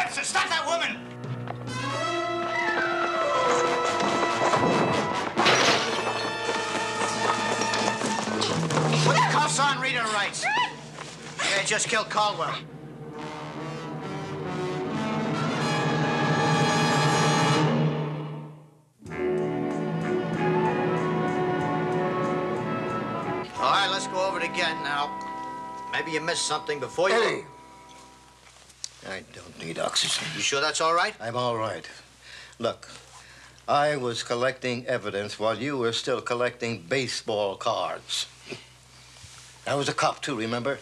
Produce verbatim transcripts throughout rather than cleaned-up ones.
Webster, stop that woman! Put the cuffs on, read her rights. Yeah, just killed Caldwell. All right, let's go over it again now. Maybe you missed something before you... Eddie! I don't need oxygen. You sure that's all right? I'm all right. Look, I was collecting evidence while you were still collecting baseball cards. I was a cop, too, remember?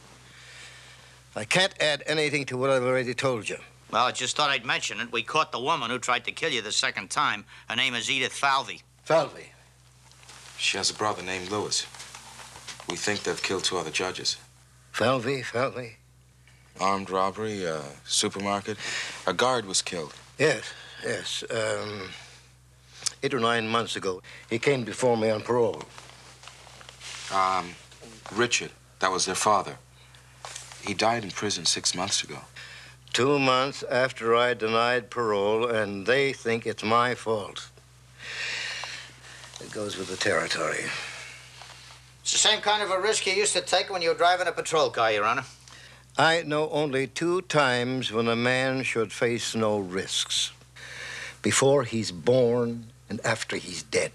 I can't add anything to what I've already told you. Well, I just thought I'd mention it. We caught the woman who tried to kill you the second time. Her name is Edith Falvey. Falvey? She has a brother named Lewis. We think they've killed two other judges. Falvey, Falvey? Armed robbery, uh, supermarket. A guard was killed. Yes, yes. Um, eight or nine months ago, he came before me on parole. Um, Richard, that was their father. He died in prison six months ago. Two months after I denied parole, and they think it's my fault. It goes with the territory. It's the same kind of a risk you used to take when you were driving a patrol car, Your Honor. I know only two times when a man should face no risks. Before he's born and after he's dead.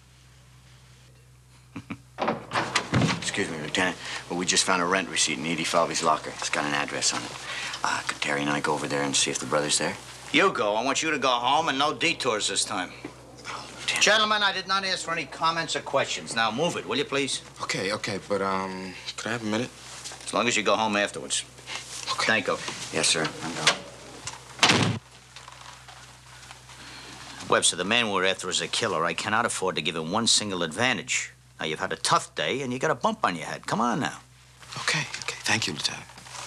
Excuse me, Lieutenant. Well, we just found a rent receipt in Edie Falvey's locker. It's got an address on it. Uh, could Terry and I go over there and see if the brother's there? You go. I want you to go home and no detours this time. Lieutenant. Gentlemen, I did not ask for any comments or questions. Now move it, will you, please? Okay, okay, but, um, could I have a minute? As long as you go home afterwards. Okay. Thank you. Yes, sir. I'm going. Webster, the man we're after is a killer. I cannot afford to give him one single advantage. Now, you've had a tough day, and you got a bump on your head. Come on now. Okay, okay. Thank you, Lieutenant.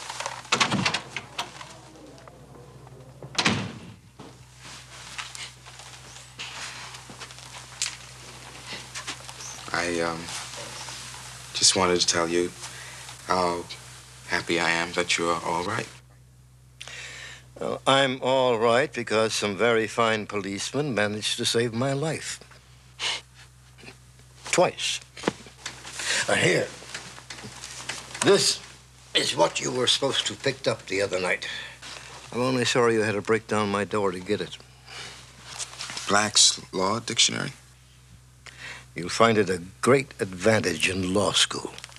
I, um, just wanted to tell you how happy I am that you're all right. Well, I'm all right because some very fine policemen managed to save my life. Twice. Uh, here. This is what you were supposed to have picked up the other night. I'm only sorry you had to break down my door to get it. Black's Law Dictionary? You'll find it a great advantage in law school.